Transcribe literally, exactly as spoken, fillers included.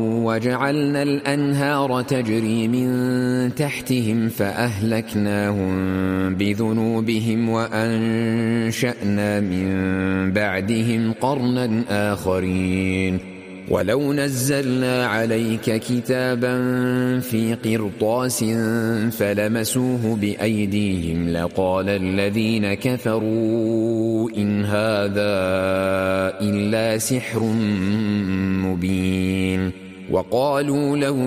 وجعلنا الأنهار تجري من تحتهم فأهلكناهم بذنوبهم وأنشأنا من بعدهم قرنا آخرين ولو نزلنا عليك كتابا في قرطاس فلمسوه بأيديهم لقال الذين كفروا إن هذا إلا سحر مبين وقالوا لو